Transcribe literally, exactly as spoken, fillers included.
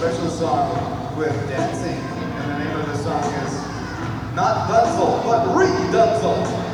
special song with dancing. And the name of the song is not Dunzel, but Re-Dunzel.